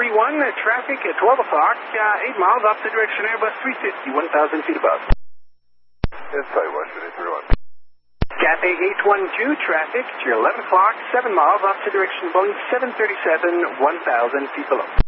41, traffic at 12 o'clock, 8 miles opposite direction Airbus 350, 1,000 feet above. Insight 12331. Cathay 812, traffic to 11 o'clock, 7 miles opposite direction Boeing 737, 1,000 feet below.